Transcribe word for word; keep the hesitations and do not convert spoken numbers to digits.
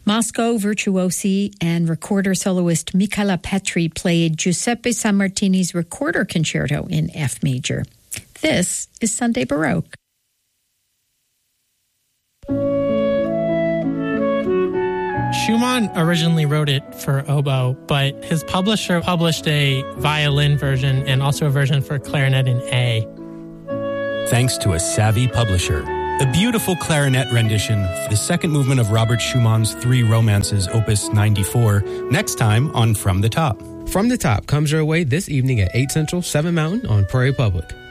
Moscow virtuosi and recorder soloist Michala Petri played Giuseppe Sammartini's Recorder Concerto in F major. This is Sunday Baroque. Schumann originally wrote it for oboe, but his publisher published a violin version and also a version for clarinet in A. Thanks to a savvy publisher. A beautiful clarinet rendition for the second movement of Robert Schumann's Three Romances, Opus ninety-four, next time on From the Top. From the Top comes your way this evening at eight Central, seven Mountain on Prairie Public.